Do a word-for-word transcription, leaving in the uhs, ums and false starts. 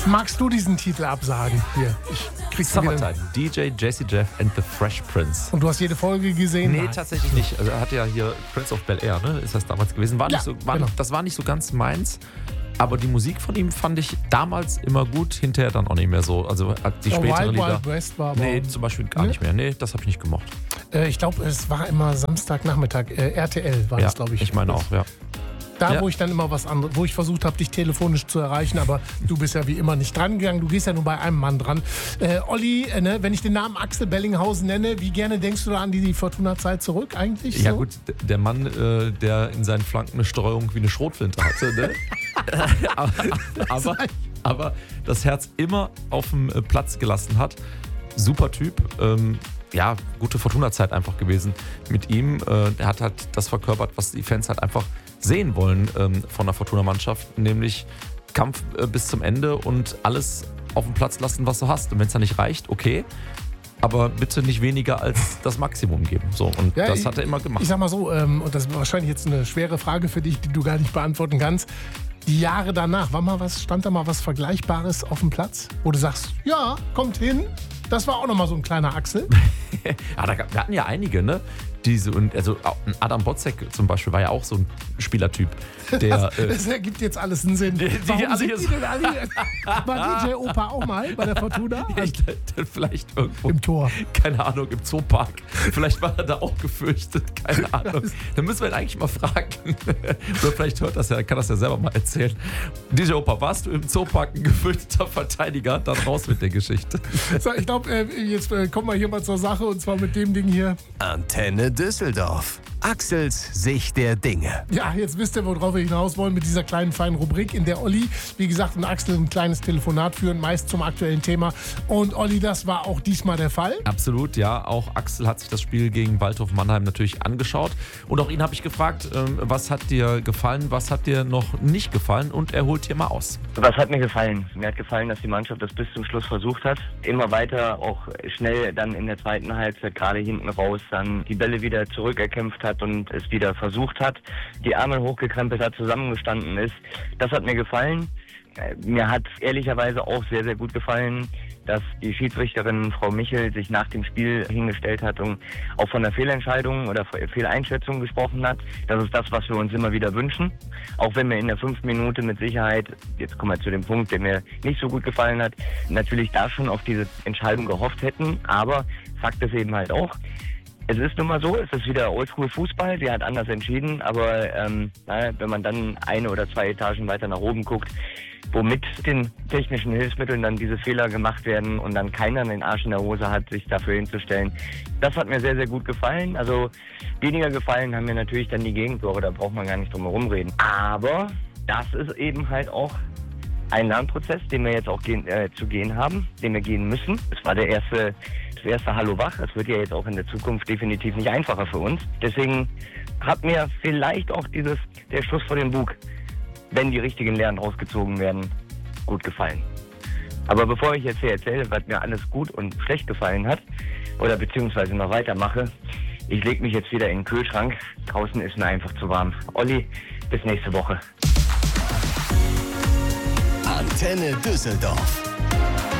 Magst du diesen Titel absagen? Hier, ich krieg's Summertime, D J Jazzy Jeff and the Fresh Prince. Und du hast jede Folge gesehen? Nee, Nein. tatsächlich nicht. Also er hatte ja hier Prince of Bel-Air, ne? Ist das damals gewesen. War Ja, nicht so, war, genau. Das war nicht so ganz meins. Aber die Musik von ihm fand ich damals immer gut, hinterher dann auch nicht mehr so. Also die Oh, späteren Wild Lieder. Wild West war aber... Nee, zum Beispiel gar Ne? nicht mehr. Nee, das habe ich nicht gemocht. Äh, ich glaube, es war immer Samstagnachmittag. Äh, R T L war Ja, das, glaube ich. ich meine auch, ja. Da, Ja. wo ich dann immer was anderes, wo ich versucht habe, dich telefonisch zu erreichen, aber du bist ja wie immer nicht dran gegangen. Du gehst ja nur bei einem Mann dran. Äh, Olli, äh, ne, wenn ich den Namen Axel Bellinghausen nenne, wie gerne denkst du da an die, die Fortuna-Zeit zurück eigentlich? Ja so? gut, d- der Mann, äh, der in seinen Flanken eine Streuung wie eine Schrotflinte hatte, ne? aber, aber, aber das Herz immer auf dem äh, Platz gelassen hat. Super Typ. Ähm, ja, gute Fortuna-Zeit einfach gewesen mit ihm. Äh, er hat halt das verkörpert, was die Fans halt einfach sehen wollen ähm, von der Fortuna-Mannschaft, nämlich Kampf äh, bis zum Ende und alles auf dem Platz lassen, was du hast. Und wenn es dann nicht reicht, okay, aber bitte nicht weniger als das Maximum geben. So, und Ja, das ich- hat er immer gemacht. Ich sag mal so, ähm, und das ist wahrscheinlich jetzt eine schwere Frage für dich, die du gar nicht beantworten kannst. Die Jahre danach, war mal was, stand da mal was Vergleichbares auf dem Platz? Wo du sagst, ja, kommt hin. Das war auch nochmal so ein kleiner Axel. Ja, da, gab- wir hatten ja einige, ne? Diese, und also auch ein Adam Botzek zum Beispiel war ja auch so ein Spielertyp, der. äh, Das ergibt jetzt alles einen Sinn. Die- die Warum alle sind hier die so- denn alle hier? War D J Opa auch mal bei der Fortuna? ich, vielleicht irgendwo, Im Tor. keine Ahnung, im Zoopark. Vielleicht war er da auch gefürchtet, keine Ahnung. Da müssen wir ihn eigentlich mal fragen. Oder vielleicht hört das ja, kann das ja selber mal erzählen. D J Opa, warst du im Zoopark ein gefürchteter Verteidiger? Dann raus mit der Geschichte. So, ich glaube, äh, jetzt äh, kommen wir hier mal zur Sache und zwar mit dem Ding hier. Antenne Düsseldorf. Axels Sicht der Dinge. Ja, jetzt wisst ihr, worauf wir hinaus wollen mit dieser kleinen, feinen Rubrik, in der Olli, wie gesagt, und Axel ein kleines Telefonat führen, meist zum aktuellen Thema. Und Olli, das war auch diesmal der Fall. Absolut, ja. Auch Axel hat sich das Spiel gegen Waldhof Mannheim natürlich angeschaut. Und auch ihn habe ich gefragt, ähm, was hat dir gefallen, was hat dir noch nicht gefallen? Und er holt hier mal aus. Was hat mir gefallen? Mir hat gefallen, dass die Mannschaft das bis zum Schluss versucht hat. Immer weiter, auch schnell dann in der zweiten Halbzeit, gerade hinten raus, dann die Bälle wieder zurückerkämpft hat und es wieder versucht hat. Die Arme hochgekrempelt hat, zusammengestanden ist. Das hat mir gefallen. Äh, Mir hat ehrlicherweise auch sehr, sehr gut gefallen, dass die Schiedsrichterin Frau Michel sich nach dem Spiel hingestellt hat und auch von der Fehlentscheidung oder Fehleinschätzung gesprochen hat. Das ist das, was wir uns immer wieder wünschen. Auch wenn wir in der fünften Minute mit Sicherheit, jetzt kommen wir zu dem Punkt, der mir nicht so gut gefallen hat, natürlich da schon auf diese Entscheidung gehofft hätten. Aber Fakt ist eben halt auch, es ist nun mal so, es ist wieder Oldschool-Fußball, sie hat anders entschieden, aber ähm, naja, wenn man dann eine oder zwei Etagen weiter nach oben guckt, wo mit den technischen Hilfsmitteln dann diese Fehler gemacht werden und dann keiner den Arsch in der Hose hat, sich dafür hinzustellen. Das hat mir sehr, sehr gut gefallen. Also weniger gefallen haben mir natürlich dann die Gegentore, da braucht man gar nicht drum herum reden. Aber das ist eben halt auch ein Lernprozess, den wir jetzt auch gehen, äh, zu gehen haben, den wir gehen müssen. Es war der erste, das erste Hallo wach. Es wird ja jetzt auch in der Zukunft definitiv nicht einfacher für uns. Deswegen hat mir vielleicht auch dieses, der Schuss vor den Bug, wenn die richtigen Lehren rausgezogen werden, gut gefallen. Aber bevor ich jetzt hier erzähle, was mir alles gut und schlecht gefallen hat, oder beziehungsweise noch weitermache, ich lege mich jetzt wieder in den Kühlschrank. Draußen ist mir einfach zu warm. Olli, bis nächste Woche. Antenne Düsseldorf.